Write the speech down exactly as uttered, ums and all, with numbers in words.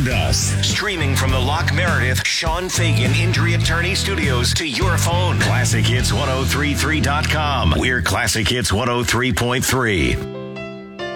found us. Streaming from the Lock Meredith Sean Fagan Injury Attorney Studios to your phone. classic hits ten thirty-three dot com. We're Classic Hits one oh three point three.